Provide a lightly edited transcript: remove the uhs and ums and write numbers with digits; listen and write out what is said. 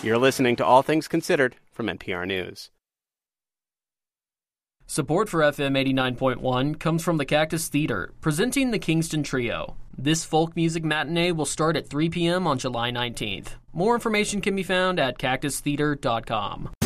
You're listening to All Things Considered from NPR News. Support for FM 89.1 comes from the Cactus Theater, presenting the Kingston Trio. This folk music matinee will start at 3 p.m. on July 19th. More information can be found at cactustheater.com.